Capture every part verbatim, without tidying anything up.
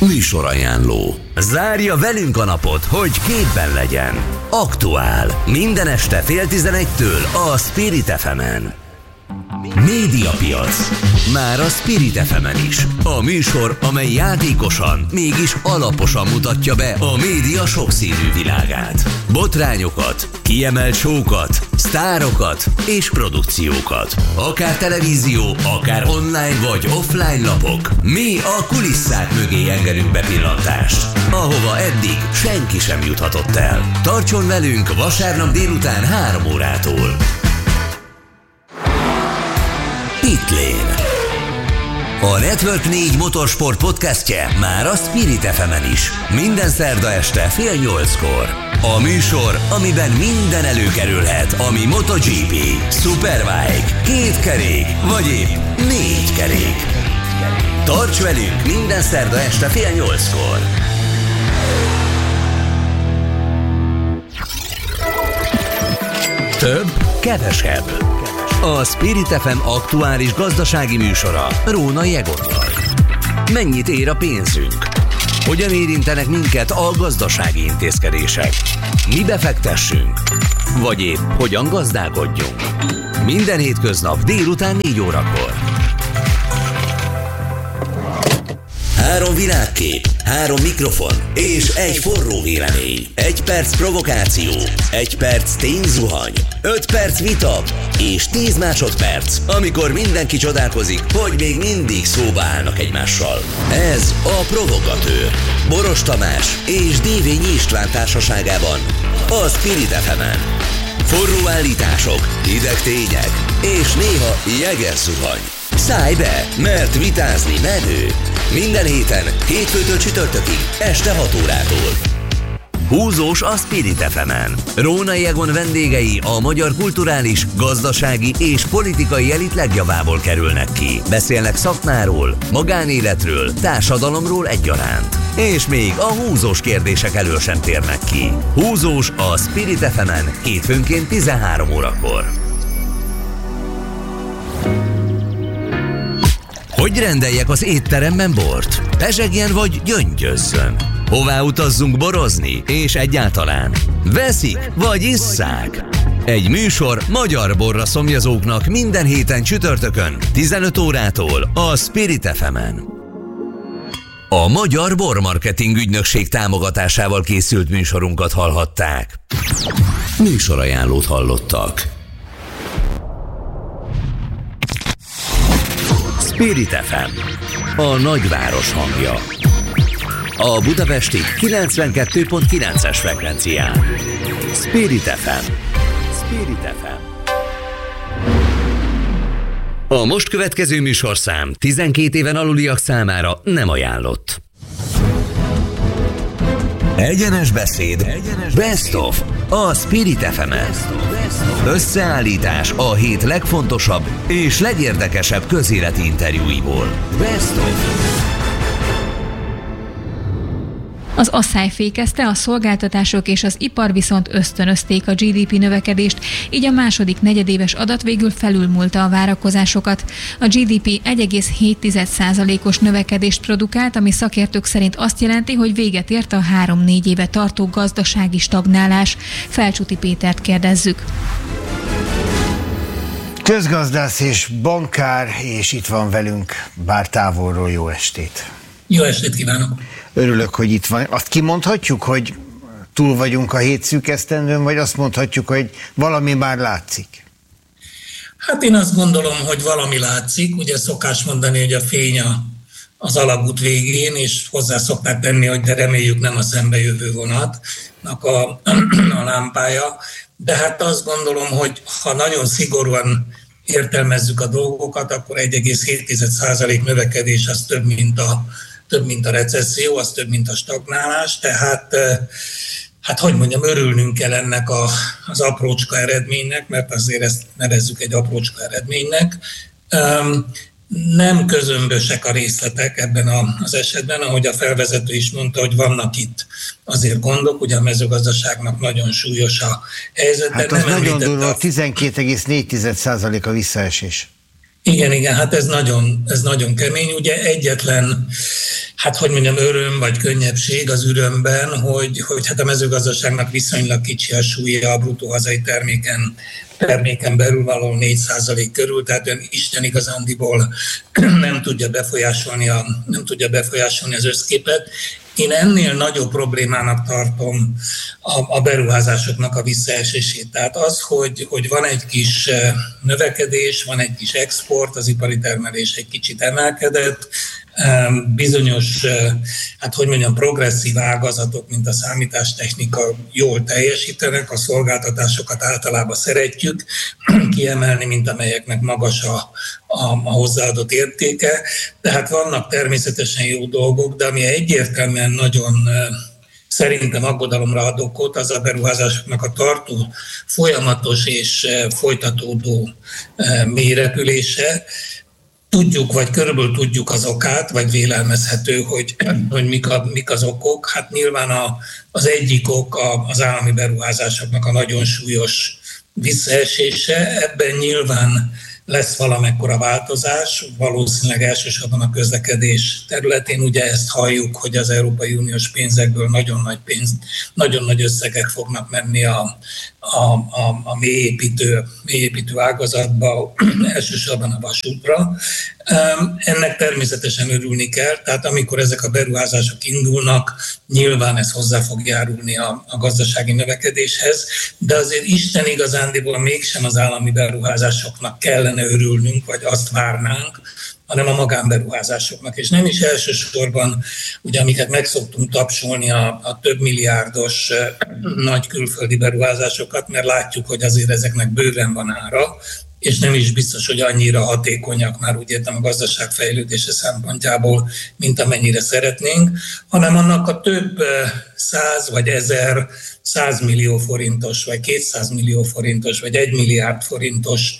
Műsorajánló. Zárja velünk a napot, hogy képben legyen. Aktuál. Minden este fél tizenegytől a Spirit ef emen. Médiapiac. Már a Spirit ef emen is. A műsor, amely játékosan, mégis alaposan mutatja be a média sokszínű világát. Botrányokat, kiemelt show-kat, sztárokat és produkciókat. Akár televízió, akár online vagy offline lapok. Mi a kulisszák mögé engedünk bepillantást, ahova eddig senki sem juthatott el. Tartson velünk vasárnap délután három órától. Pitlane. A Network négy motorsport podcastje már a Spirit ef emen is. Minden szerda este fél nyolckor. A műsor, amiben minden előkerülhet, ami MotoGP, Superbike, két kerék, vagy épp négy kerék. Tarts velünk minden szerda este fél nyolckor. Több, kevesebb. A Spirit ef em aktuális gazdasági műsora Rónai Egonnal. Mennyit ér a pénzünk? Hogyan érintenek minket a gazdasági intézkedések? Mi befektessünk? Vagy épp hogyan gazdálkodjunk? Minden hétköznap délután négy órakor. Három világkép, három mikrofon és egy forró vélemény. Egy perc provokáció, egy perc tényzuhany, öt perc vita és tíz másodperc, amikor mindenki csodálkozik, hogy még mindig szóba állnak egymással. Ez a Provokatőr. Boros Tamás és Dévényi István társaságában a Spirit ef emen. Forró állítások, hideg tények és néha jeges zuhany. Szállj be, mert vitázni menő. Minden héten, hétfőtől csütörtökig, este hat órától. Húzós a Spirit ef emen. Rónai Egon vendégei a magyar kulturális, gazdasági és politikai elit legjavából kerülnek ki. Beszélnek szakmáról, magánéletről, társadalomról egyaránt. És még a húzós kérdések elől sem térnek ki. Húzós a Spirit ef emen hétfőnként tizenhárom órakor. Hogy rendeljek az étteremben bort? Pezsegjen vagy gyöngyözzön? Hová utazzunk borozni? És egyáltalán veszik vagy isszák? Egy műsor magyar borra szomjazóknak minden héten csütörtökön tizenöt órától a Spirit ef emen. A Magyar Bormarketing Ügynökség támogatásával készült műsorunkat hallhatták. Műsorajánlót hallottak. Spirit ef em, a nagyváros hangja. A budapesti kilencvenkettő pont kilences frekvencián. Spirit ef em. Spirit ef em. A most következő műsorszám tizenkét éven aluliak számára nem ajánlott. Egyenes beszéd, Egyenes Best of, a Spirit ef emen. Összeállítás a hét legfontosabb és legérdekesebb közéleti interjúiból. Best of. Az asszály fékezte, a szolgáltatások és az ipar viszont ösztönözték a gé dé pé növekedést, így a második negyedéves adat végül felülmúlta a várakozásokat. A gé dé pé egy egész hét százalékos növekedést produkált, ami szakértők szerint azt jelenti, hogy véget ért a három-négy éve tartó gazdasági stagnálás. Felcsúti Pétert kérdezzük. Közgazdász és bankár, és itt van velünk, bár távolról. Jó estét! Jó estét kívánok! Örülök, hogy itt van. Azt kimondhatjuk, hogy túl vagyunk a hét szűk esztendőn, vagy azt mondhatjuk, hogy valami már látszik? Hát én azt gondolom, hogy valami látszik. Ugye szokás mondani, hogy a fény az alagút végén, és hozzá szokták tenni, hogy de reméljük nem a szembejövő vonatnak a, a lámpája. De hát azt gondolom, hogy ha nagyon szigorúan értelmezzük a dolgokat, akkor egy egész hét százalék növekedés az több, mint a több, mint a recesszió, az több, mint a stagnálás, tehát hát hogy mondjam, örülnünk kell ennek a, az aprócska eredménynek, mert azért ezt nevezzük egy aprócska eredménynek. Nem közömbösek a részletek ebben az esetben, ahogy a felvezető is mondta, hogy vannak itt azért gondok, ugye a mezőgazdaságnak nagyon súlyos a helyzet. Hát az nagyon durva, a tizenkét egész négy százalék a visszaesés. Igen, igen, hát ez nagyon, ez nagyon kemény. Ugye egyetlen, hát hogy mondjam, öröm vagy könnyebbség az örömben, hogy, hogy hát a mezőgazdaságnak viszonylag kicsi a súlya a bruttó hazai terméken, terméken belül való négy százalék körül, tehát ön Isten igazándiból nem tudja befolyásolni, a, nem tudja befolyásolni az összképet. Én ennél nagyobb problémának tartom a, a beruházásoknak a visszaesését. Tehát az, hogy, hogy van egy kis növekedés, van egy kis export, az ipari termelés egy kicsit emelkedett, bizonyos, hát hogy mondjam, progresszív ágazatok, mint a számítástechnika jól teljesítenek, a szolgáltatásokat általában szeretjük kiemelni, mint amelyeknek magas a, a, a hozzáadott értéke. Tehát vannak természetesen jó dolgok, de ami egyértelműen nagyon szerintem aggodalomra ad okot, az a beruházásoknak a tartó, folyamatos és folytatódó mélyrepülése. Tudjuk, vagy körülbelül tudjuk az okát, vagy vélelmezhető, hogy, hogy mik, a, mik az okok. Hát nyilván a, az egyik ok a, az állami beruházásoknak a nagyon súlyos visszaesése. Ebben nyilván lesz valamekkora változás, valószínűleg elsősorban a közlekedés területén. Ugye ezt halljuk, hogy az Európai Uniós pénzekből nagyon nagy pénz, nagyon nagy összegek fognak menni a, a, a, a mélyépítő, mélyépítő ágazatba, elsősorban a vasútra. Ennek természetesen örülni kell, tehát amikor ezek a beruházások indulnak, nyilván ez hozzá fog járulni a, a gazdasági növekedéshez, de azért Isten igazándiból mégsem az állami beruházásoknak kellene örülnünk, vagy azt várnánk, hanem a magánberuházásoknak. És nem is elsősorban, ugye amiket meg szoktunk tapsolni a, a több milliárdos nagy külföldi beruházásokat, mert látjuk, hogy azért ezeknek bőven van ára, és nem is biztos, hogy annyira hatékonyak már úgy értem a gazdaság fejlődése szempontjából, mint amennyire szeretnénk, hanem annak a több száz vagy ezer, százmillió forintos, vagy kétszáz millió forintos, vagy egy milliárd forintos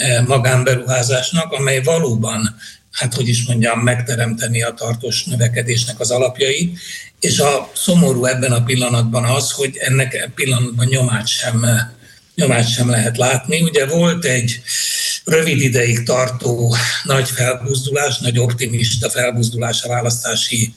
magánberuházásnak, amely valóban, hát hogy is mondjam, megteremteni a tartós növekedésnek az alapjait, és a szomorú ebben a pillanatban az, hogy ennek pillanatban nyomát sem nyomát sem lehet látni. Ugye volt egy rövid ideig tartó nagy felbuzdulás, nagy optimista felbuzdulás a választási,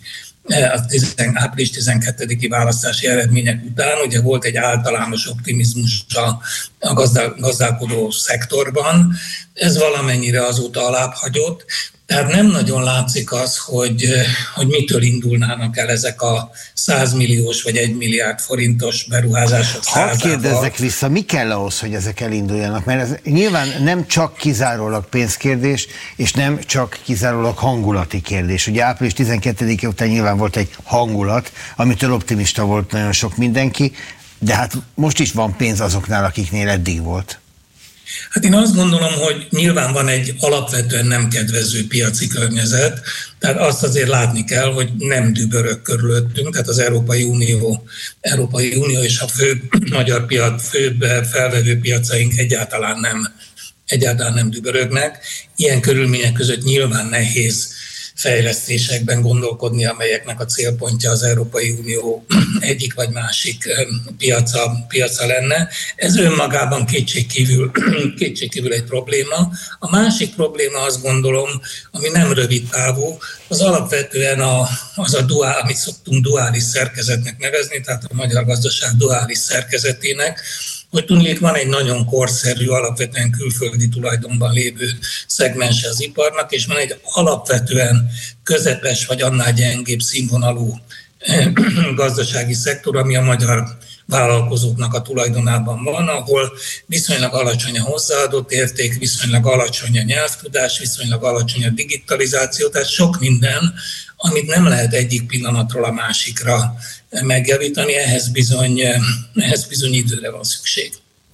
az április tizenkettediki választási eredmények után. Ugye volt egy általános optimizmus a, a gazdál, gazdálkodó szektorban. Ez valamennyire azóta alább hagyott. Tehát nem nagyon látszik az, hogy, hogy mitől indulnának el ezek a százmilliós vagy egy milliárd forintos beruházások százával. Hadd kérdezzek vissza, mi kell ahhoz, hogy ezek elinduljanak? Mert ez nyilván nem csak kizárólag pénzkérdés, és nem csak kizárólag hangulati kérdés. Ugye április tizenkettedike után nyilván volt egy hangulat, amitől optimista volt nagyon sok mindenki, de hát most is van pénz azoknál, akiknél eddig volt. Hát én azt gondolom, hogy nyilván van egy alapvetően nem kedvező piaci környezet, tehát azt azért látni kell, hogy nem dübörög körülöttünk, tehát az Európai Unió, Európai Unió és a fő magyar piac, főbb felvevő piacaink egyáltalán nem, egyáltalán nem dübörögnek. Ilyen körülmények között nyilván nehéz fejlesztésekben gondolkodni, amelyeknek a célpontja az Európai Unió egyik vagy másik piaca, piaca lenne. Ez önmagában kétségkívül, kétségkívül egy probléma. A másik probléma, azt gondolom, ami nem rövid távú, az alapvetően a, az a duál, amit szoktunk duális szerkezetnek nevezni, tehát a magyar gazdaság duális szerkezetének, hogy tudnék, van egy nagyon korszerű, alapvetően külföldi tulajdonban lévő szegmense az iparnak, és van egy alapvetően közepes vagy annál gyengébb színvonalú gazdasági szektor, ami a magyar vállalkozóknak a tulajdonában van, ahol viszonylag alacsony a hozzáadott érték, viszonylag alacsony a nyelvtudás, viszonylag alacsony a digitalizáció, tehát sok minden, amit nem lehet egyik pillanatról a másikra megjavítani, ehhez bizony, ehhez bizony időre van szükség.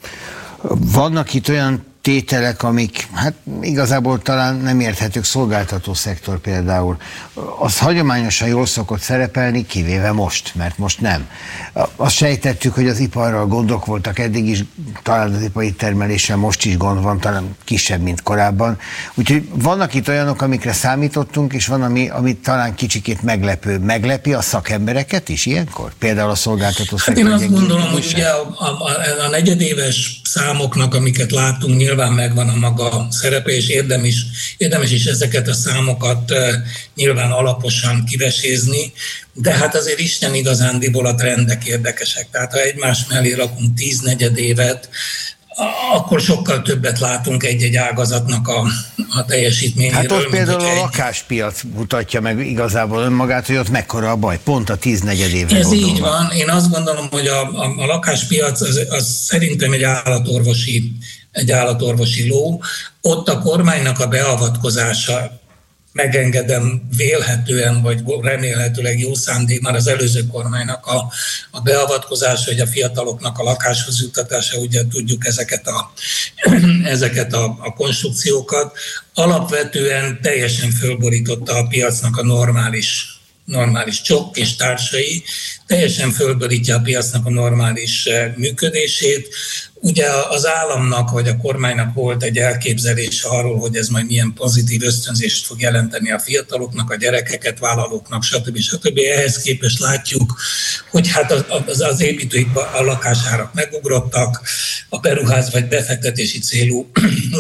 Vannak itt olyan tételek, amik hát igazából talán nem érthetők, szolgáltató szektor például. Az hagyományosan jól szokott szerepelni, kivéve most, mert most nem. Azt sejtettük, hogy az iparral gondok voltak eddig is, talán az ipari termeléssel most is gond van, talán kisebb, mint korábban. Úgyhogy vannak itt olyanok, amikre számítottunk, és van, ami, ami talán kicsikét meglepő. Meglepi a szakembereket is ilyenkor? Például a szolgáltató szektor. Hát én azt gondolom, hogy ugye a, a, a negyedéves számoknak, amiket látunk, nyilván megvan a maga szerepe, és érdemes, érdemes is ezeket a számokat nyilván alaposan kivesézni, de hát azért Isten igazándiból a trendek érdekesek. Tehát ha egymás mellé rakunk tíz-negyed évet, akkor sokkal többet látunk egy-egy ágazatnak a, a teljesítményéről. Hát ott például a egy... lakáspiac mutatja meg igazából önmagát, hogy ott mekkora a baj, pont a tíz-negyed évre Ez gondolva. így van. Én azt gondolom, hogy a, a, a lakáspiac az, az szerintem egy állatorvosi, egy állatorvosi ló. Ott a kormánynak a beavatkozása, megengedem vélhetően, vagy remélhetőleg jó szándék már az előző kormánynak a, a beavatkozása, hogy a fiataloknak a lakáshoz juttatása, ugye tudjuk ezeket a, ezeket a, a konstrukciókat, alapvetően teljesen fölborította a piacnak a normális normális csokk és társai, teljesen fölborítja a piacnak a normális működését. Ugye az államnak vagy a kormánynak volt egy elképzelése arról, hogy ez majd milyen pozitív ösztönzést fog jelenteni a fiataloknak, a gyerekeket, vállalóknak, stb. stb. Ehhez képest látjuk, hogy hát az, az építőipar, a lakásárak megugrottak, a beruház vagy befektetési célú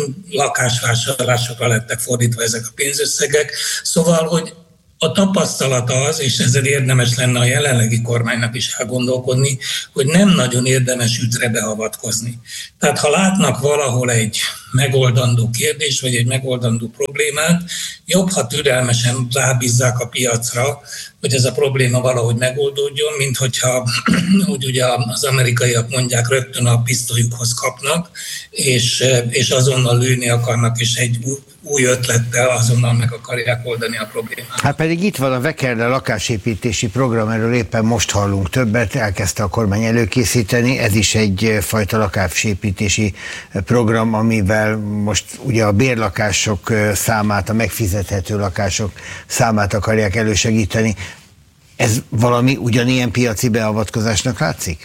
lakásvásárlásokra lettek fordítva ezek a pénzösszegek. Szóval, hogy a tapasztalat az, és ezzel érdemes lenne a jelenlegi kormánynak is elgondolkodni, hogy nem nagyon érdemes ügyre beavatkozni. Tehát ha látnak valahol egy megoldandó kérdés, vagy egy megoldandó problémát, jobb, ha türelmesen rábízzák a piacra, hogy ez a probléma valahogy megoldódjon, mint hogyha, úgy ugye az amerikaiak mondják, rögtön a pisztolyukhoz kapnak, és, és azonnal lőni akarnak, és egy új ötlettel azonnal meg akarják oldani a problémát. Hát pedig itt van a Vekerne lakásépítési program, erről éppen most hallunk többet, elkezdte a kormány előkészíteni, ez is egyfajta lakásépítési program, amivel most ugye a bérlakások számát, a megfizethető lakások számát akarják elősegíteni. Ez valami ugyanilyen piaci beavatkozásnak látszik?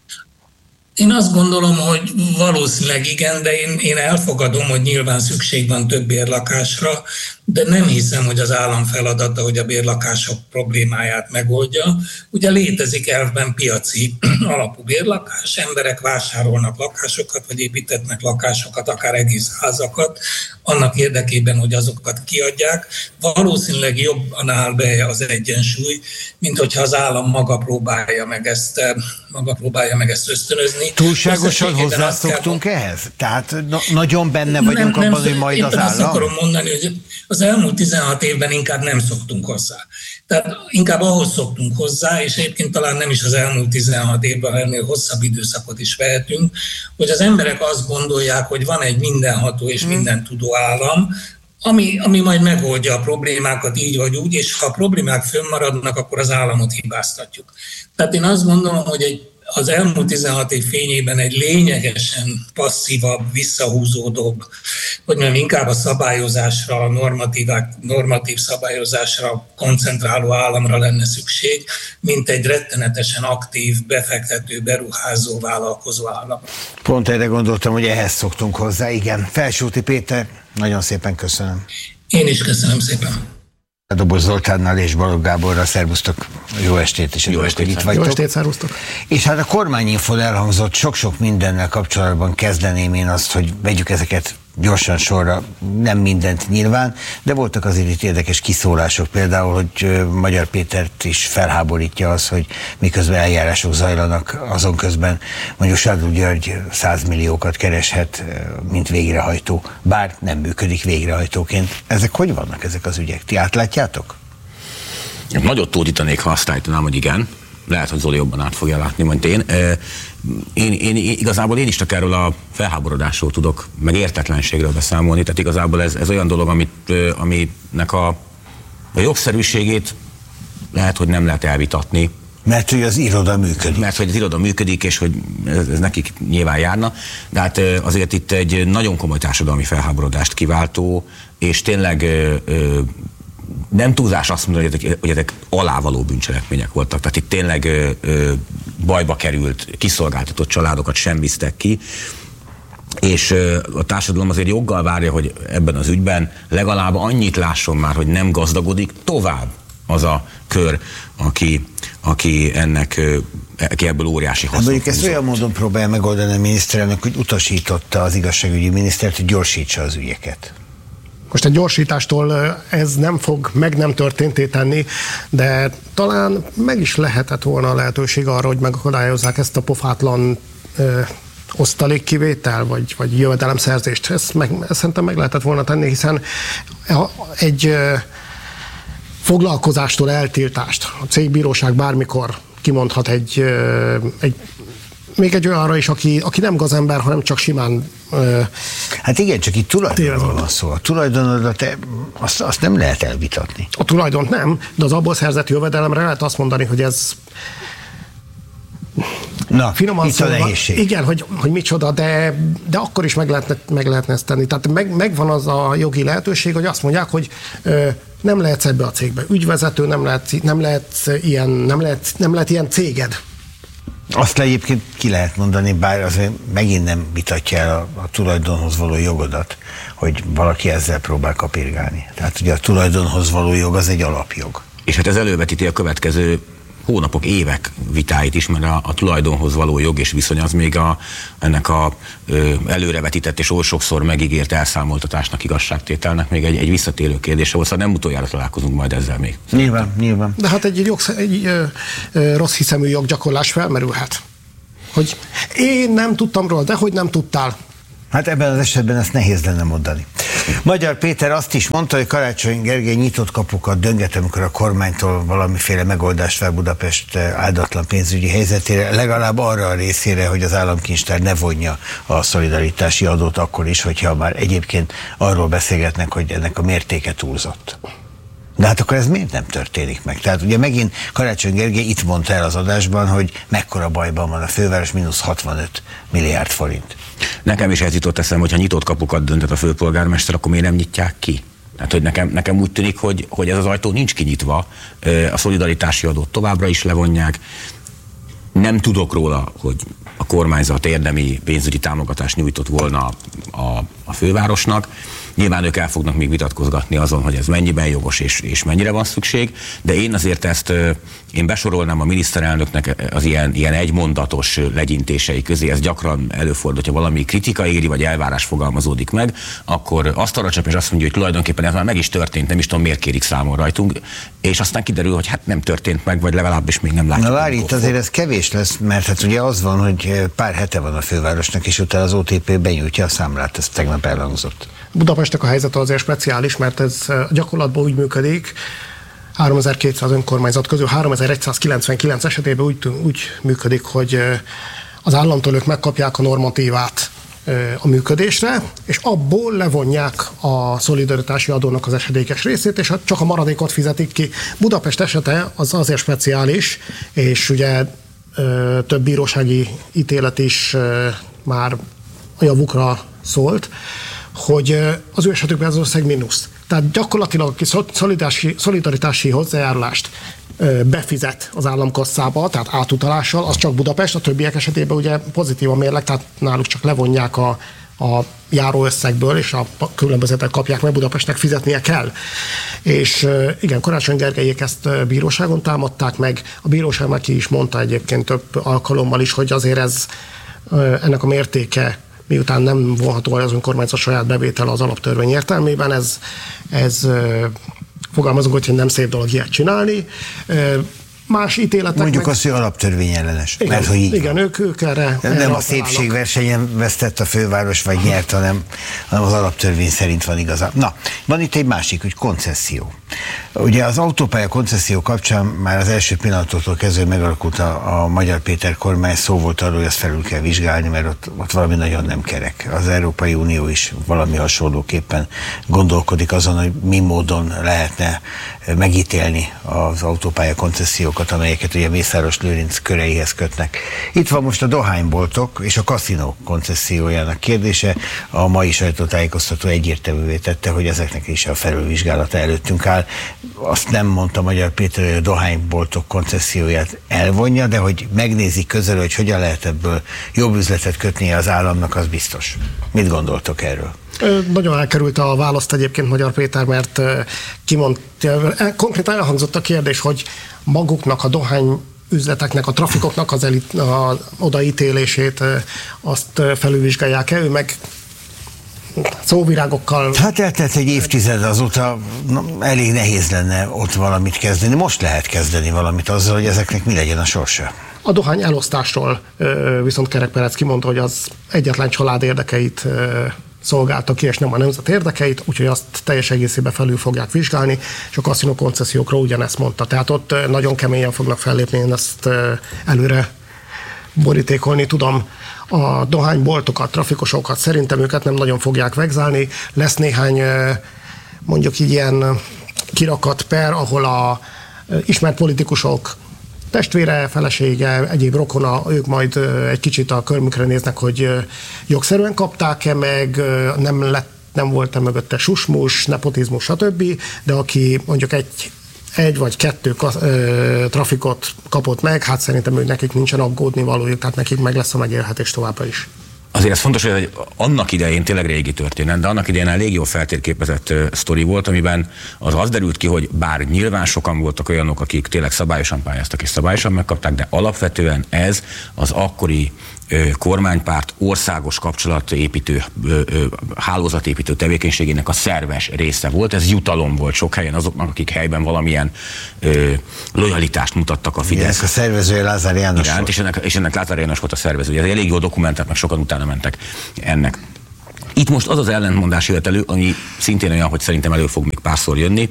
Én azt gondolom, hogy valószínűleg igen, de én, én elfogadom, hogy nyilván szükség van több bérlakásra, de nem hiszem, hogy az állam feladata, hogy a bérlakások problémáját megoldja. Ugye létezik elvben piaci alapú bérlakás, emberek vásárolnak lakásokat, vagy építetnek lakásokat, akár egész házakat, annak érdekében, hogy azokat kiadják. Valószínűleg jobban áll be az egyensúly, mint hogyha az állam maga próbálja meg ezt, maga próbálja meg ezt ösztönözni. Túlságosan hozzászoktunk kell... ehhez? Tehát na- nagyon benne vagyunk nem, abban, nem, hogy majd az állam? Azt akarom mondani, hogy az elmúlt tizenhat évben inkább nem szoktunk hozzá. Tehát inkább ahhoz szoktunk hozzá, és egyébként talán nem is az elmúlt tizenhat évben, ennél hosszabb időszakot is vehetünk, hogy az emberek azt gondolják, hogy van egy mindenható és mindentudó állam, ami, ami majd megoldja a problémákat így vagy úgy, és ha a problémák fönnmaradnak, akkor az államot hibáztatjuk. Tehát én azt gondolom, hogy egy az elmúlt tizenhat év fényében egy lényegesen passzívabb, visszahúzódóbb, hogy nem inkább a szabályozásra, a normatív szabályozásra koncentráló államra lenne szükség, mint egy rettenetesen aktív, befektető, beruházó, vállalkozó állam. Pont erre gondoltam, hogy ehhez szoktunk hozzá, igen. Felsőti Péter, nagyon szépen köszönöm. Én is köszönöm szépen. Dobos Zoltánnal és Balogh Gáborral, szervusztok, jó estét, és jó estét, itt vagytok. Jó estét, szervusztok. És hát a kormányinfon elhangzott sok-sok mindennel kapcsolatban, kezdeném én azt, hogy vegyük ezeket gyorsan sorra, nem mindent nyilván, de voltak azért itt érdekes kiszólások, például, hogy Magyar Pétert is felháborítja az, hogy miközben eljárások zajlanak, azon közben mondjuk Sádl György száz milliókat kereshet, mint végrehajtó, bár nem működik végrehajtóként. Ezek hogy vannak, ezek az ügyek? Ti átlátjátok? Nagyot tódítanék, ha azt állítanám, hogy igen. Lehet, hogy Zoli jobban át fogja látni, mint én. Én, én. Igazából én is csak erről a felháborodásról tudok, meg értetlenségről beszámolni, tehát igazából ez, ez olyan dolog, amit, aminek a, a jogszerűségét lehet, hogy nem lehet elvitatni. Mert hogy az iroda működik. Mert hogy az iroda működik, és hogy ez, ez nekik nyilván járna, de hát azért itt egy nagyon komoly társadalmi felháborodást kiváltó, és tényleg nem túlzás azt mondani, hogy ezek, hogy ezek alávaló bűncselekmények voltak. Tehát itt tényleg ö, ö, bajba került, kiszolgáltatott családokat semmiztek ki, és ö, a társadalom azért joggal várja, hogy ebben az ügyben legalább annyit lásson már, hogy nem gazdagodik tovább az a kör, aki, aki ennek aki ebből óriási hasznot. Mondjuk ezt olyan módon próbálja megoldani a miniszterelnök, hogy utasította az igazságügyi minisztert, hogy gyorsítsa az ügyeket. Most egy gyorsítástól ez nem fog meg nem történté tenni, de talán meg is lehetett volna a lehetőség arra, hogy megakadályozzák ezt a pofátlan ö, osztalékkivétel, vagy, vagy jövedelemszerzést. Ezt, meg, ezt szerintem meg lehetett volna tenni, hiszen egy ö, foglalkozástól eltiltást a cégbíróság bármikor kimondhat egy, ö, egy még egy olyanra is, aki, aki nem gazember, hanem csak simán... Ö, hát igen, csak itt tulajdonról van szó. A tulajdonodat, azt, azt nem lehet elvitatni. A tulajdont nem, de az abból szerzett jövedelemre lehet azt mondani, hogy ez... Na, finoman itt szólva, a nehézség. Igen, hogy, hogy micsoda, de, de akkor is meg lehetne, meg lehetne ezt tenni. Tehát meg, megvan az a jogi lehetőség, hogy azt mondják, hogy ö, nem lehetsz ebbe a cégbe ügyvezető, nem lehet, nem lehet, ilyen, nem lehet, nem lehet ilyen céged. Azt egyébként ki lehet mondani, bár azért megint nem vitatja el a, a tulajdonhoz való jogodat, hogy valaki ezzel próbál kapirgálni. Tehát ugye a tulajdonhoz való jog az egy alapjog. És hát ez elővetíti a következő hónapok, évek vitáit is, mert a, a tulajdonhoz való jog és viszony az még a, ennek a ö, előrevetített és oly sokszor megígért elszámoltatásnak, igazságtételnek még egy, egy visszatérő kérdése volt, szóval nem utoljára találkozunk majd ezzel még. Nyilván, nyilván. De hát egy, jogsz, egy ö, ö, rossz hiszemű joggyakorlás felmerülhet. Hogy én nem tudtam róla, de hogy nem tudtál. Hát ebben az esetben ezt nehéz lenne mondani. Magyar Péter azt is mondta, hogy Karácsony Gergely nyitott kapukat dönget, amikor a kormánytól valamiféle megoldást vár Budapest áldatlan pénzügyi helyzetére, legalább arra a részére, hogy az államkincstár ne vonja a szolidaritási adót akkor is, hogyha már egyébként arról beszélgetnek, hogy ennek a mértéke túlzott. De hát akkor ez miért nem történik meg? Tehát ugye megint Karácsony Gergely itt mondta el az adásban, hogy mekkora bajban van a főváros, mínusz hatvanöt milliárd forint. Nekem is ez jutott eszem, hogyha nyitott kapukat döntött a főpolgármester, akkor miért nem nyitják ki? Tehát, hogy nekem, nekem úgy tűnik, hogy, hogy ez az ajtó nincs kinyitva, a szolidaritási adót továbbra is levonják. Nem tudok róla, hogy a kormányzat érdemi pénzügyi támogatást nyújtott volna a, a fővárosnak. Nyilván ők el fognak még vitatkozgatni azon, hogy ez mennyiben jogos és, és mennyire van szükség, de én azért ezt én besorolnám a miniszterelnöknek az ilyen, ilyen egymondatos legyintései közé, ez gyakran előfordul, hogyha valami kritika éri, vagy elvárás fogalmazódik meg, akkor azt arra csap, és azt mondja, hogy tulajdonképpen ez már meg is történt, nem is tudom, miért kérik számon rajtunk, és aztán kiderül, hogy hát nem történt meg, vagy legalábbis még nem látjuk. Na várj, itt azért ez kevés lesz, mert hát ugye az van, hogy pár hete van a fővárosnak, és utána az o té pé benyújtja a számlát, ez tegnap elhangzott. Budapestnek a helyzet azért speciális, mert ez gyakorlatban úgy működik, háromezer-kétszáz önkormányzat közül háromezer-egyszázkilencvenkilenc esetében úgy, úgy működik, hogy az államtól ők megkapják a normatívát a működésre, és abból levonják a szolidaritási adónak az esedékes részét, és csak a maradékot fizetik ki. Budapest esete az azért speciális, és ugye több bírósági ítélet is már a javukra szólt, hogy az ő esetükben az ország mínusz. Tehát gyakorlatilag aki szolidaritási, szolidaritási hozzájárulást befizet az államkasszába, tehát átutalással, az csak Budapest, a többiek esetében ugye pozitív a mérleg, tehát náluk csak levonják a, a járóösszegből, és a különbözetek kapják meg, Budapestnek fizetnie kell. És igen, Karácsony Gergelyék ezt bíróságon támadták meg, a bíróság meg ki is mondta egyébként több alkalommal is, hogy azért ez, ennek a mértéke, miután nem vonható az önkormányzat saját bevétel az alaptörvény értelmében, ez, ez fogalmazunk, hogy nem szép dolog ilyet csinálni. Más ítéletek... Mondjuk meg... azt, hogy alaptörvény ellenes. Igen, mert, hogy így igen ők, ők erre... Nem erre a szépségversenyen vesztett a főváros, vagy nyert, hanem, hanem az alaptörvény szerint van igazán. Na, van itt egy másik, hogy koncesszió. Ugye az autópálya koncesszió kapcsán már az első pillanattól kezdve megalakult a, a Magyar Péter kormány, szó volt arról, hogy ezt felül kell vizsgálni, mert ott, ott valami nagyon nem kerek. Az Európai Unió is valami hasonlóképpen gondolkodik azon, hogy mi módon lehetne megítélni az autópálya koncesziókat, amelyeket ugye Mészáros Lőrinc köreihez kötnek. Itt van most a dohányboltok és a kaszinó koncessziójának kérdése. A mai sajtótájékoztató egyértelművé tette, hogy ezeknek is a felülvizsgálata előttünk áll. Azt nem mondta Magyar Péter, hogy a dohányboltok koncesszióját elvonja, de hogy megnézi közelről, hogy hogyan lehet ebből jobb üzletet kötnie az államnak, az biztos. Mit gondoltok erről? Nagyon elkerült a választ egyébként Magyar Péter, mert kimondta, konkrétan elhangzott a kérdés, hogy maguknak a dohány üzleteknek, a trafikoknak az elit, a odaítélését, azt felülvizsgálják-e, ő meg szóvirágokkal... Hát eltelt egy évtized, azóta na, elég nehéz lenne ott valamit kezdeni. Most lehet kezdeni valamit azzal, hogy ezeknek mi legyen a sorsa. A dohány elosztásról viszont Kerek Perec kimondta, hogy az egyetlen család érdekeit szolgálta ki, és nem a nemzet érdekeit, úgyhogy azt teljes egészében felül fogják vizsgálni, és a kaszinó koncesziókról ugyanezt mondta. Tehát ott nagyon keményen fognak fellépni, én ezt előre borítékolni tudom. A dohányboltokat, trafikosokat szerintem őket nem nagyon fogják vegzálni. Lesz néhány mondjuk így ilyen kirakat per, ahol a ismert politikusok testvére, felesége, egyéb rokona, ők majd egy kicsit a körmükre néznek, hogy jogszerűen kapták-e meg, nem, lett, nem volt-e mögötte susmus, nepotizmus, stb., de aki mondjuk egy egy vagy kettő ö, trafikot kapott meg, hát szerintem ők nekik nincsen aggódni valójuk, tehát nekik meg lesz a megélhetés továbbra is. Azért ez fontos, hogy annak idején tényleg régi történet, de annak idején elég jól feltérképezett uh, sztori volt, amiben az az derült ki, hogy bár nyilván sokan voltak olyanok, akik tényleg szabályosan pályáztak és szabályosan megkapták, de alapvetően ez az akkori uh, kormánypárt országos kapcsolatépítő, uh, uh, hálózatépítő tevékenységének a szerves része volt. Ez jutalom volt sok helyen azoknak, akik helyben valamilyen uh, lojalitást mutattak a Fidesz. A szervezője Lázár János iránt, volt. És ennek, és ennek Lázár János volt a szervezője. Ez elég jó dokumentált, meg sokan utána mentek ennek. Itt most az az ellentmondás jött elő, ami szintén olyan, hogy szerintem elő fog még párszor jönni,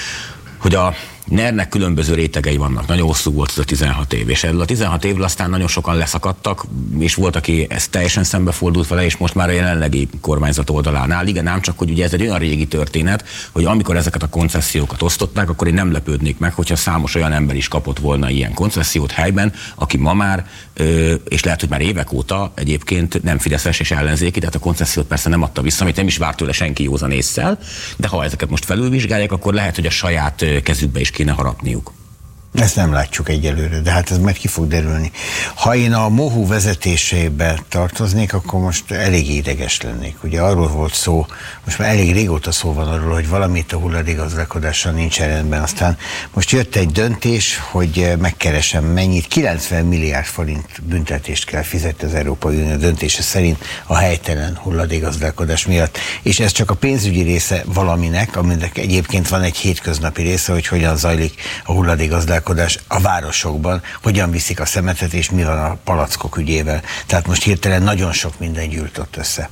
hogy a NER-nek különböző rétegei vannak. Nagyon hosszú volt ez a tizenhat év, és ebből a tizenhat évből aztán nagyon sokan leszakadtak, és volt, aki ezt teljesen szembefordult vele, és most már a jelenlegi kormányzat oldalán áll. Igen, ám csak, hogy ugye ez egy olyan régi történet, hogy amikor ezeket a koncesziókat osztották, akkor én nem lepődnék meg, hogyha számos olyan ember is kapott volna ilyen koncesziót helyben, aki ma már, és lehet, hogy már évek óta egyébként nem fideszes és ellenzéki, tehát a koncesziót persze nem adta vissza, amit nem is várt tőle senki józan ésszel, de ha ezeket most felülvizsgálják, akkor lehet, hogy a saját kezükbe is kéne harapniuk. Ezt nem látjuk egyelőre, de hát ez majd ki fog derülni. Ha én a MOHU vezetésébe tartoznék, akkor most elég ideges lennék. Ugye arról volt szó, most már elég régóta szó van arról, hogy valamit a hulladékgazdálkodással nincs rendben. Aztán most jött egy döntés, hogy megkeresem mennyit, kilencven milliárd forint büntetést kell fizetni az Európai Unió döntése szerint a helytelen hulladékgazdálkodás miatt. És ez csak a pénzügyi része valaminek, aminek egyébként van egy hétköznapi része, hogy hogyan zajlik a hulladékgazdálkodás a városokban, hogyan viszik a szemetet, és mi van a palackok ügyével. Tehát most hirtelen nagyon sok minden gyűlt ott össze.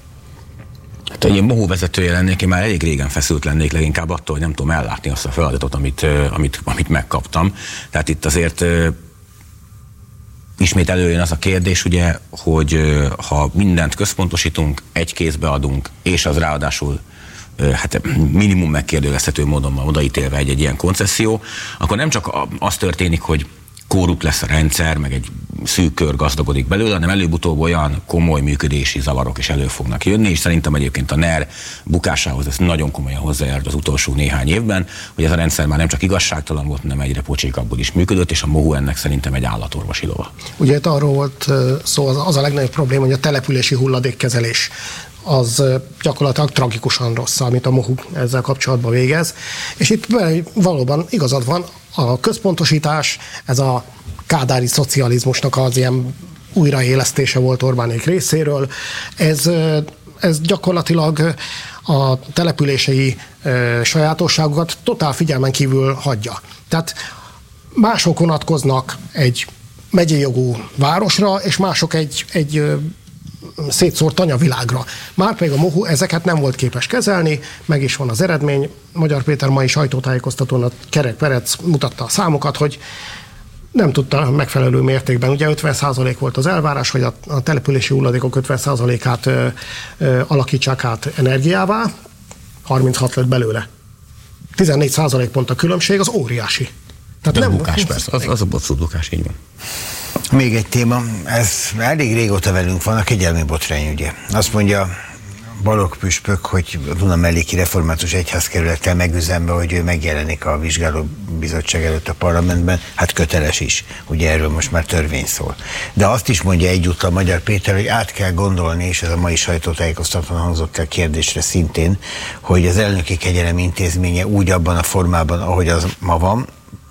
Hát, hogy én MOHU vezetője lennék, én már elég régen feszült lennék, leginkább attól, hogy nem tudom ellátni azt a feladatot, amit, amit, amit megkaptam. Tehát itt azért ismét előjön az a kérdés, ugye, hogy ha mindent központosítunk, egy kézbe adunk, és az ráadásul hát minimum megkérdőjelezhető módon van odaítélve egy, egy ilyen koncesszió, akkor nem csak az történik, hogy korrupt lesz a rendszer, meg egy szűk kör gazdagodik belőle, hanem előbb-utóbb olyan komoly működési zavarok is elő fognak jönni, és szerintem egyébként a NER bukásához ez nagyon komolyan hozzájárult az utolsó néhány évben, hogy ez a rendszer már nem csak igazságtalan volt, hanem egyre pocsékabbul is működött, és a MOHU ennek szerintem egy állatorvosi lova. Ugye itt arról volt szó, az, az a legnagyobb probléma, hogy a települési hulladékkezelés az gyakorlatilag tragikusan rossz, amit a MOHU ezzel kapcsolatban végez. És itt valóban igazad van, a központosítás, ez a kádári szocializmusnak az ilyen újraélesztése volt Orbánék részéről. Ez, ez gyakorlatilag a települései sajátosságokat totál figyelmen kívül hagyja. Tehát mások vonatkoznak egy megyei jogú városra, és mások egy, egy szétszórt anyavilágra. Márpedig a MOHU ezeket nem volt képes kezelni, meg is van az eredmény. Magyar Péter mai sajtótájékoztatón a Kerek Perec mutatta a számokat, hogy nem tudta megfelelő mértékben. Ugye ötven százalék volt az elvárás, hogy a, a települési hulladékok ötven százalékát ö, ö, alakítsák át energiává, harminchat lett belőle. tizennégy százalék pont a különbség, az óriási. Tehát nem bukás, persze, az, az a bosszú bukás, így van. Még egy téma, ez elég régóta velünk van, a kegyelmi botrány ügye. Azt mondja Balogh püspök, hogy a Dunamelléki Református Egyházkerülettel megüzenve, hogy ő megjelenik a vizsgálóbizottság előtt a parlamentben, hát köteles is, ugye erről most már törvény szól. De azt is mondja egyúttal Magyar Péter, hogy át kell gondolni, és ez a mai sajtótájékoztatón hangzott el kérdésre szintén, hogy az elnöki kegyelem intézménye úgy abban a formában, ahogy az ma van,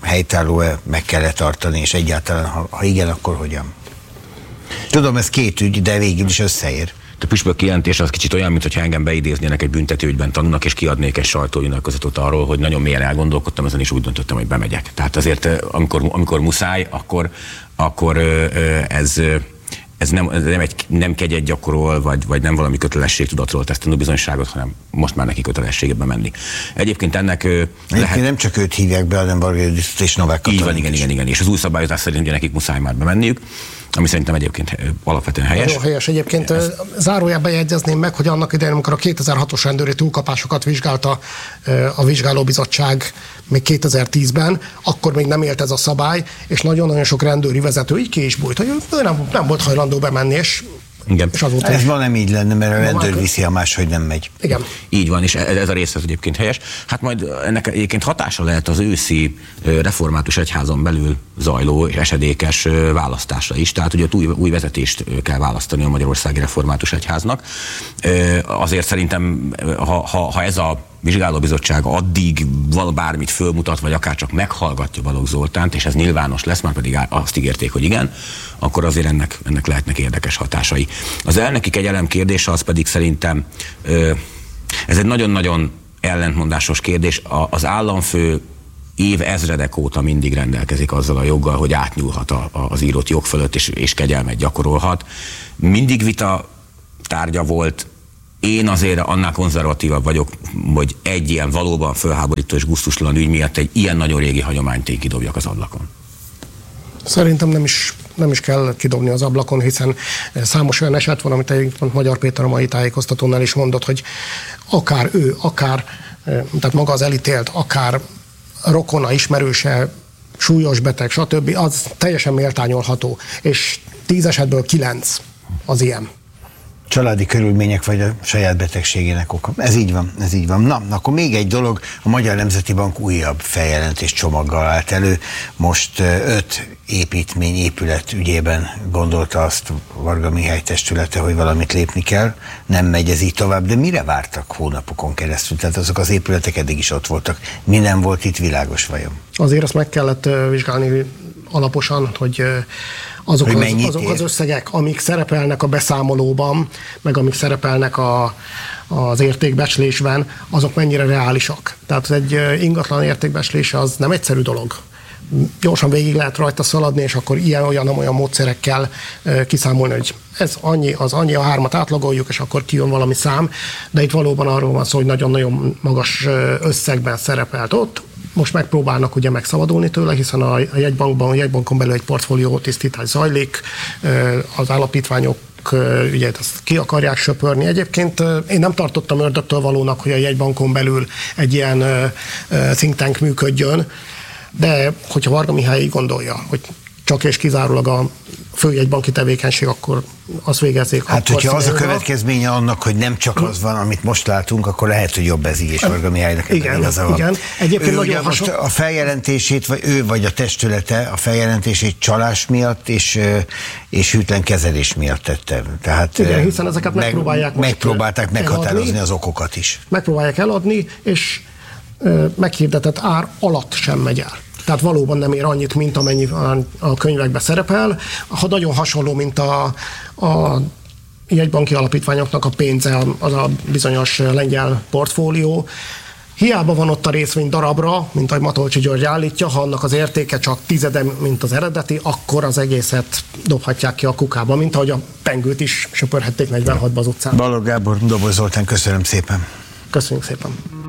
helytálló-e, meg kell-e tartani, és egyáltalán, ha, ha igen, akkor hogyan? Tudom, ez két ügy, de végül is összeér. A püspök kijelentés az kicsit olyan, mintha engem beidéznének egy büntetőügyben tanulnak, és kiadnék egy sajtónyilatkozatot arról, hogy nagyon mélyen elgondolkodtam ezen, és úgy döntöttem, hogy bemegyek. Tehát azért, amikor, amikor muszáj, akkor, akkor ez, ez, nem, ez nem, egy, nem kegyet gyakorol, vagy, vagy nem valami kötelességtudatról tesz tanúbizonyságot, hanem most már neki kötelességebe menni. Egyébként ennek lehet... Nem csak őt hívják be, hanem Varga Juditot és Novák Katalin. Így van, igen, igen, igen. És az új szabályozás szerint ugye nekik muszáj már bemenniük, ami szerintem egyébként alapvetően helyes. Nagyon helyes. Egyébként ezt... zárójelben jegyezném meg, hogy annak idején, amikor a kétezer-hatos rendőri túlkapásokat vizsgálta a vizsgálóbizottság még kétezer-tízben, akkor még nem élt ez a szabály, és nagyon-nagyon sok rendőri vezető így ki is bújt, hogy ő nem, nem volt hajlandó bemenni, és igen. Ez ma nem így lenne, mert a rendőr viszi, a máshogy nem megy. Igen. Így van, és ez a rész az egyébként helyes. Hát majd ennek egyébként hatása lehet az őszi református egyházon belül zajló és esedékes választásra is. Tehát ugye új, új vezetést kell választani a Magyarországi Református Egyháznak. Azért szerintem, ha, ha, ha ez a vizsgálóbizottság addig bármit fölmutat, vagy akár csak meghallgatja Balogh Zoltánt, és ez nyilvános lesz, már pedig azt ígérték, hogy igen, akkor azért ennek, ennek lehetnek érdekes hatásai. Az elnöki kegyelem kérdése az pedig szerintem ez egy nagyon-nagyon ellentmondásos kérdés. Az államfő év ezredek óta mindig rendelkezik azzal a joggal, hogy átnyúlhat a, az írott jog fölött, és, és kegyelmet gyakorolhat. Mindig vita tárgya volt. Én azért annál konzervatívabb vagyok, hogy egy ilyen valóban fölháborító és gusztustalan ügy miatt egy ilyen nagyon régi hagyományt én kidobjak az ablakon. Szerintem nem is, nem is kell kidobni az ablakon, hiszen számos olyan eset van, amit egyébként Magyar Péter a mai tájékoztatónál is mondott, hogy akár ő, akár, tehát maga az elítélt, akár rokona, ismerőse, súlyos beteg, stb. Az teljesen méltányolható, és tíz esetből kilenc az ilyen. Családi körülmények vagy a saját betegségének oka. Ez így van, ez így van. Na, akkor még egy dolog, a Magyar Nemzeti Bank újabb feljelentés csomaggal állt elő. Most öt építmény, épület ügyében gondolta azt Varga Mihály testülete, hogy valamit lépni kell. Nem megy ez így tovább, de mire vártak hónapokon keresztül? Tehát azok az épületek eddig is ott voltak. Mi nem volt itt világos vajon? Azért azt meg kellett vizsgálni alaposan, hogy azok, az, azok az összegek, amik szerepelnek a beszámolóban, meg amik szerepelnek a, az értékbecslésben, azok mennyire reálisak. Tehát egy ingatlan értékbecslése az nem egyszerű dolog. Gyorsan végig lehet rajta szaladni, és akkor ilyen-olyan-olyan módszerekkel kiszámolni, hogy ez annyi, az annyi, a hármat átlagoljuk, és akkor kijön valami szám, de itt valóban arról van szó, hogy nagyon-nagyon magas összegben szerepelt ott. Most megpróbálnak ugye megszabadulni tőle, hiszen a jegybankban, a jegybankon belül egy portfólió tisztítás zajlik, az alapítványok ugye ezt ki akarják söpörni. Egyébként én nem tartottam ördögtől valónak, hogy a jegybankon belül egy ilyen think tank működjön, de hogyha Varga Mihály így gondolja, hogy csak és kizárólag a főjegybanki tevékenység, akkor azt végezzék. Hát, hogyha az a következménye annak, hogy nem csak az van, amit most látunk, akkor lehet, hogy jobb ez így, és Varga Mihálynak ebben igaza van. Igen. Egyébként ő ugye most a feljelentését, vagy ő vagy a testülete a feljelentését csalás miatt és, és hűtlen kezelés miatt tette. Tehát igen, hiszen ezeket meg, megpróbálják megpróbálták meghatározni eladni, az okokat is. Megpróbálják eladni, és meghirdetett ár alatt sem megy el. Tehát valóban nem ér annyit, mint amennyi a könyvekben szerepel. Ha nagyon hasonló, mint a, a jegybanki alapítványoknak a pénze, az a bizonyos lengyel portfólió. Hiába van ott a részvény darabra, mint ahogy Matolcsy György állítja, ha annak az értéke csak tizede, mint az eredeti, akkor az egészet dobhatják ki a kukába, mint ahogy a pengőt is söpörhették negyvenhatban az utcán. Balogh Gábor, Dobos Zoltán, köszönöm szépen. Köszönjük szépen.